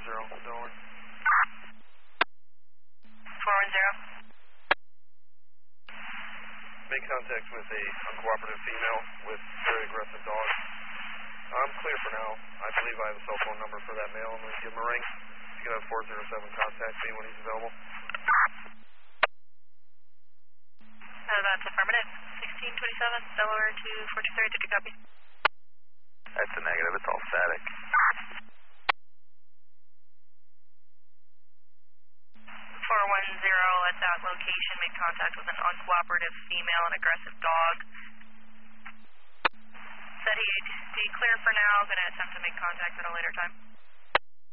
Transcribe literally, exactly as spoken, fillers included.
zero, Delaware. four one zero. Make contact with a uncooperative female with very aggressive dog. I'm clear for now. I believe I have a cell phone number for that male. I'm going to give him a ring. He's going to have four zero seven contact me when he's available. Uh, that's affirmative. sixteen twenty-seven, Delaware to four two three, did you copy? That's a negative. It's all static. four one zero, at that location, make contact with an uncooperative female and aggressive dog. Said he'd be clear for now, going to attempt to make contact at a later time.